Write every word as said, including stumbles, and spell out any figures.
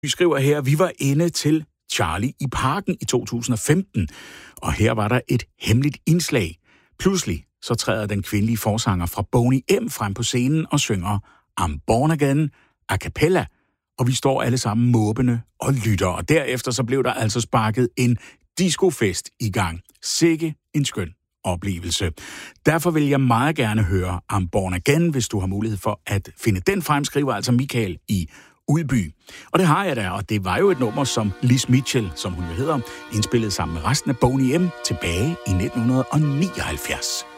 Vi skriver her, vi var inde til Charlie i Parken i to tusind og femten, og her var der et hemmeligt indslag. Pludselig så træder den kvindelige forsanger fra Boney M. frem på scenen og synger I'm Born Again a cappella, og vi står alle sammen måbende og lytter, og derefter så blev der altså sparket en discofest i gang. Sikke en skøn oplevelse. Derfor vil jeg meget gerne høre I'm Born Again, hvis du har mulighed for at finde den frem, skriver altså Michael i Udby. Og det har jeg da, og det var jo et nummer, som Liz Mitchell, som hun jo hedder, indspillede sammen med resten af Boney M. tilbage i nitten nioghalvfjerds.